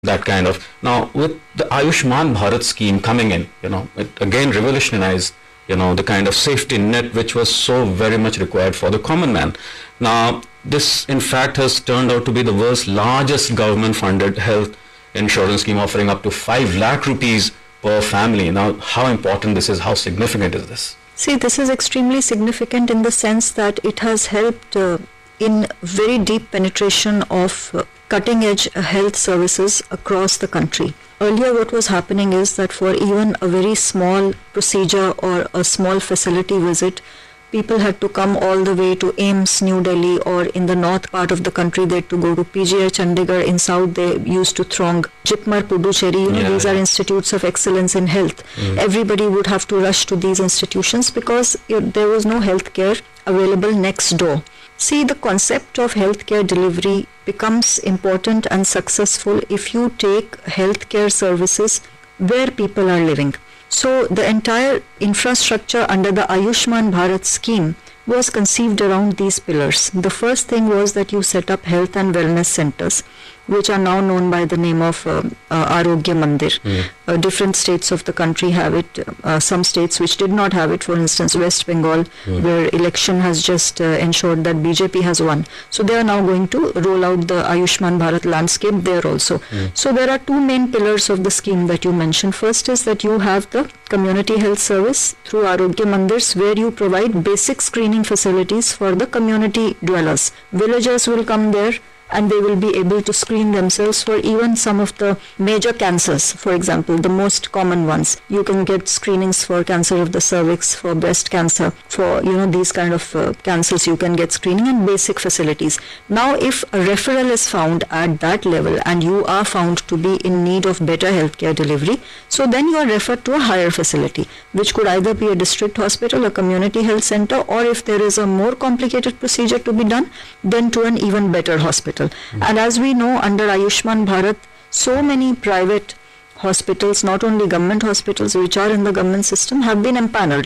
that kind of. Now, with the Ayushman Bharat scheme coming in, it again revolutionized, the kind of safety net which was so very much required for the common man. Now, this in fact has turned out to be the world's largest government-funded health insurance scheme, offering up to 5 lakh rupees per family. Now, how important this is, how significant is this? See, this is extremely significant in the sense that it has helped in very deep penetration of cutting-edge health services across the country. Earlier, what was happening is that for even a very small procedure or a small facility visit, people had to come all the way to AIIMS, New Delhi, or in the north part of the country, they had to go to PGI Chandigarh. In south, they used to throng Jipmar, Puducherry. These are institutes of excellence in health. Everybody would have to rush to these institutions because there was no health care available next door. See, the concept of healthcare delivery becomes important and successful if you take healthcare services where people are living. So the entire infrastructure under the Ayushman Bharat scheme was conceived around these pillars. The first thing was that you set up health and wellness centers, which are now known by the name of Arogya Mandir. Different states of the country have it. Some states which did not have it, for instance, West Bengal, where election has just ensured that BJP has won. So they are now going to roll out the Ayushman Bharat landscape there also. So there are 2 main pillars of the scheme that you mentioned. First is that you have the community health service through Arogya Mandirs, where you provide basic screening facilities for the community dwellers. Villagers will come there and they will be able to screen themselves for even some of the major cancers. For example, the most common ones. You can get screenings for cancer of the cervix, for breast cancer, for these kind of cancers you can get screening and basic facilities. Now, if a referral is found at that level and you are found to be in need of better healthcare delivery, so then you are referred to a higher facility, which could either be a district hospital, a community health center, or if there is a more complicated procedure to be done, then to an even better hospital. And as we know, under Ayushman Bharat, so many private hospitals, not only government hospitals which are in the government system, have been empaneled.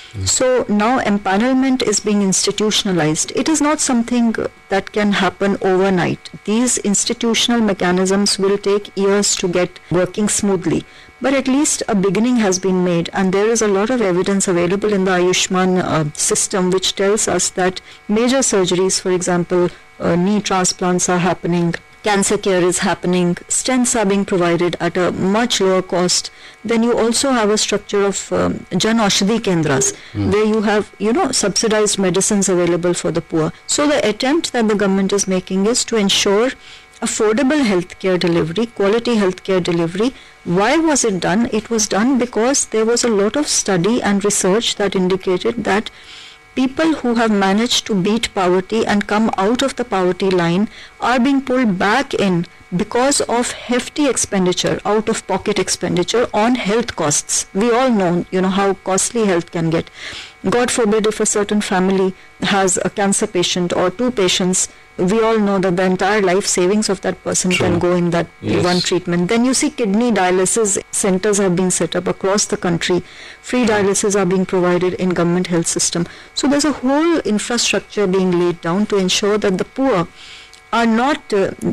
So now empanelment is being institutionalized. It is not something that can happen overnight. These institutional mechanisms will take years to get working smoothly. But at least a beginning has been made, and there is a lot of evidence available in the Ayushman system which tells us that major surgeries, for example, knee transplants are happening, cancer care is happening, stents are being provided at a much lower cost. Then you also have a structure of Jan Aushadhi Kendras, where you have, subsidized medicines available for the poor. So the attempt that the government is making is to ensure affordable healthcare delivery, quality healthcare delivery. Why was it done? It was done because there was a lot of study and research that indicated that people who have managed to beat poverty and come out of the poverty line are being pulled back in because of hefty expenditure, out-of-pocket expenditure on health costs. We all know, how costly health can get. God forbid if a certain family has a cancer patient or 2 patients, we all know that the entire life savings of that person can go in that one treatment. Then you see kidney dialysis centers have been set up across the country. Free dialysis are being provided in government health system. So there's a whole infrastructure being laid down to ensure that the poor are not,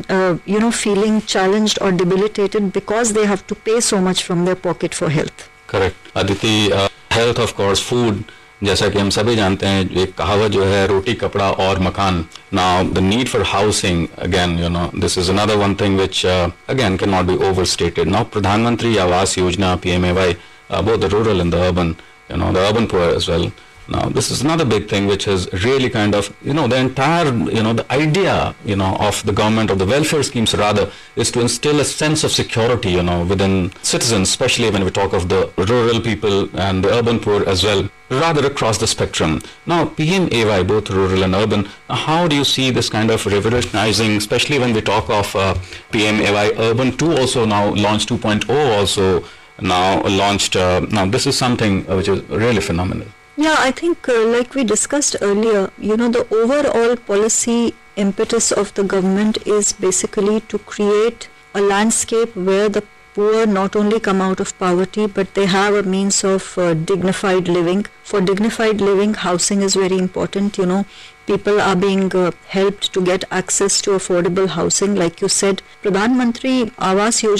feeling challenged or debilitated because they have to pay so much from their pocket for health. Correct. Aditi, health, of course, food, जैसा कि हम सभी जानते हैं, एक कहावत जो है, रोटी कपड़ा और मकान. Now the need for housing, again, this is another one thing which again cannot be overstated. Now Pradhan Mantri Awas Yojana, PMAY, both the rural and the urban, the urban poor as well. Now this is another big thing which has really kind of, the entire, the idea, of the government, of the welfare schemes rather, is to instill a sense of security, within citizens, especially when we talk of the rural people and the urban poor as well, rather across the spectrum. Now PMAY, both rural and urban, how do you see this kind of revolutionizing, especially when we talk of PMAY Urban 2 also now launched, 2.0 also now launched. Now this is something which is really phenomenal. Yeah, I think like we discussed earlier, the overall policy impetus of the government is basically to create a landscape where the poor not only come out of poverty, but they have a means of dignified living. For dignified living, housing is very important. People are being helped to get access to affordable housing. Like you said, Pradhan Mantri Awas Yojana